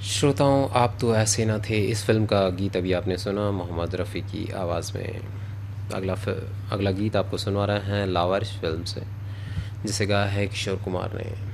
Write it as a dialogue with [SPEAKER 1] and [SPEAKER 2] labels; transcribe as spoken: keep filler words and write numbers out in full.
[SPEAKER 1] श्रोताओं, आप तो ऐसे ना थे इस फिल्म का गीत अभी आपने सुना मोहम्मद रफ़ी की आवाज़ में। अगला अगला गीत आपको सुनवा रहे हैं लावारिस फिल्म से, जिसे गाया है किशोर कुमार ने।